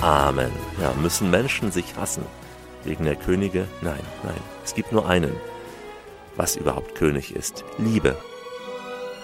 Amen. Ja, müssen Menschen sich hassen? Wegen der Könige? Nein, nein. Es gibt nur einen, was überhaupt König ist. Liebe.